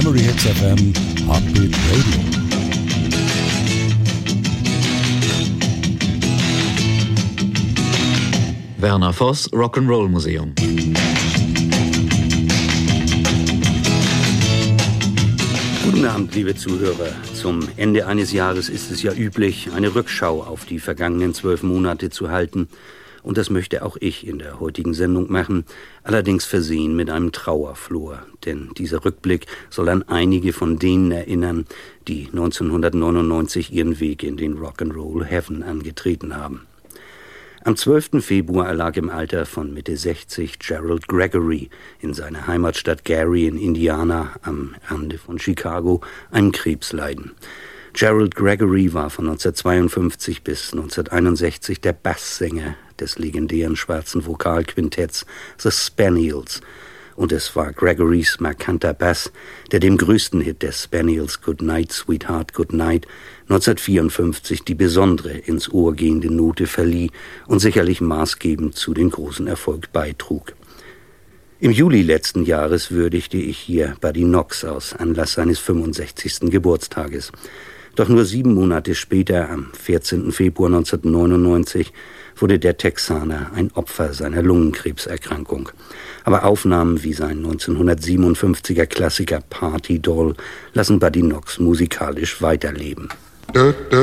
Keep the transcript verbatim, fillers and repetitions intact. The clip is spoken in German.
Memory Hits F M Heartbeat Radio. Werner Voss, Rock'n'Roll Museum. Guten Abend, liebe Zuhörer. Zum Ende eines Jahres ist es ja üblich, eine Rückschau auf die vergangenen zwölf Monate zu halten. Und das möchte auch ich in der heutigen Sendung machen, allerdings versehen mit einem Trauerflor. Denn dieser Rückblick soll an einige von denen erinnern, die neunzehnhundertneunundneunzig ihren Weg in den Rock'n'Roll Heaven angetreten haben. Am zwölften Februar erlag im Alter von Mitte sechzig Gerald Gregory in seiner Heimatstadt Gary in Indiana am Rande von Chicago einem Krebsleiden. Gerald Gregory war von neunzehnhundertzweiundfünfzig bis neunzehnhunderteinundsechzig der Basssänger des legendären schwarzen Vokalquintetts The Spaniels. Und es war Gregorys markanter Bass, der dem größten Hit der Spaniels Good Night, Sweetheart, Good Night neunzehnhundertvierundfünfzig die besondere ins Ohr gehende Note verlieh und sicherlich maßgebend zu dem großen Erfolg beitrug. Im Juli letzten Jahres würdigte ich hier Buddy Knox aus Anlass seines fünfundsechzigsten Geburtstages. Doch nur sieben Monate später, am vierzehnten Februar neunzehnhundertneunundneunzig, wurde der Texaner ein Opfer seiner Lungenkrebserkrankung. Aber Aufnahmen wie sein neunzehnhundertsiebenundfünfziger Klassiker Party Doll lassen Buddy Knox musikalisch weiterleben.